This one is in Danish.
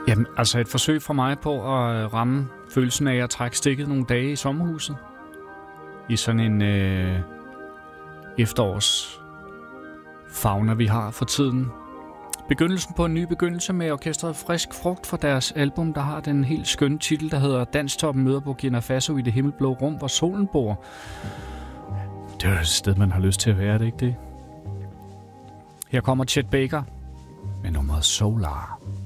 Jamen, altså et forsøg fra mig på at ramme følelsen af at trække stikket nogle dage i sommerhuset. I sådan en efterårs fauna, vi har for tiden. Begyndelsen på en ny begyndelse med orkestret Frisk Frugt for deres album, der har den helt skønne titel, der hedder Danstoppen møder Burkina Faso i det himmelblå rum, hvor solen bor. Det er et sted, man har lyst til at være, det ikke det? Her kommer Chet Baker med nummeret Solar.